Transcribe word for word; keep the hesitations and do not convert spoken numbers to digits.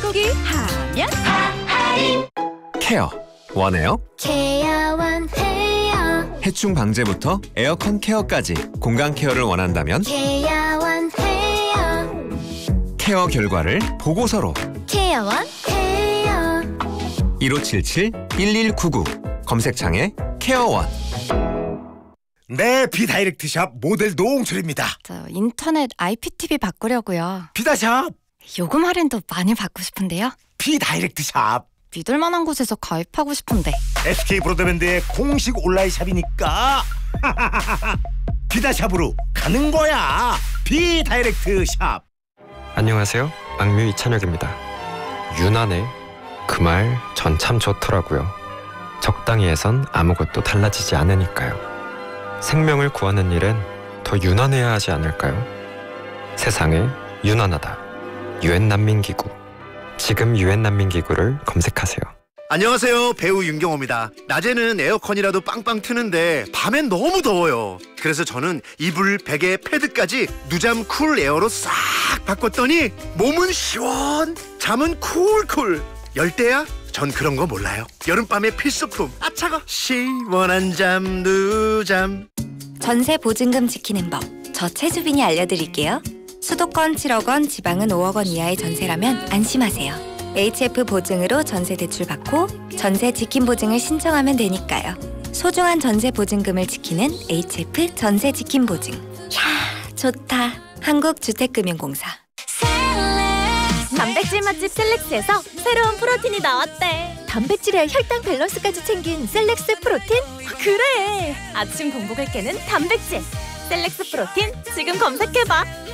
톡톡이 하면 케어 원해요? 케어원 해요. 해충 방제부터 에어컨 케어까지 공간 케어를 원한다면 케어원 해요. 케어 결과를 보고서로 케어원 해요. 일오칠칠 일일구구 검색창에 케어원. 네, 비다이렉트샵 모델 노홍철입니다. 저 인터넷 아이피티비 바꾸려고요. 비다샵 요금 할인도 많이 받고 싶은데요. 비다이렉트샵 믿을 만한 곳에서 가입하고 싶은데. 에스케이 브로드밴드의 공식 온라인 샵이니까 비다샵으로 가는 거야. 비다이렉트샵. 안녕하세요. 악뮤 이찬혁입니다. 유난해 그 말 전 참 좋더라고요. 적당히 해선 아무것도 달라지지 않으니까요. 생명을 구하는 일엔 더 유난해야 하지 않을까요? 세상에 유난하다. 유엔 난민기구. 지금 유엔 난민기구를 검색하세요. 안녕하세요. 배우 윤경호입니다. 낮에는 에어컨이라도 빵빵 트는데 밤엔 너무 더워요. 그래서 저는 이불, 베개, 패드까지 누잠 쿨 에어로 싹 바꿨더니 몸은 시원, 잠은 쿨쿨. 열대야? 전 그런 거 몰라요. 여름밤의 필수품. 아 차가. 시원한 잠 누잠. 전세 보증금 지키는 법. 저 최수빈이 알려드릴게요. 수도권 칠억 원, 지방은 오억 원 이하의 전세라면 안심하세요. 에이치에프 보증으로 전세 대출 받고 전세 지킴 보증을 신청하면 되니까요. 소중한 전세 보증금을 지키는 에이치에프 전세 지킴 보증. 야, 좋다. 한국주택금융공사. 단백질 맛집 셀렉스에서 새로운 프로틴이 나왔대. 단백질에 혈당 밸런스까지 챙긴 셀렉스 프로틴? 그래! 아침 공복을 깨는 단백질 셀렉스 프로틴 지금 검색해봐.